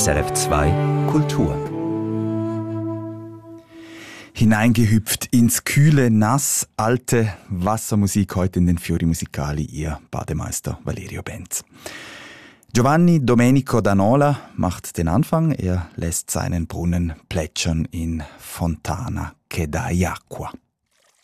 SRF 2 Kultur. Hineingehüpft ins kühle, nass, alte Wassermusik heute in den Fiori Musicali, ihr Bademeister Valerio Benz. Giovanni Domenico D'Anola macht den Anfang, er lässt seinen Brunnen plätschern in Fontana che dai acqua.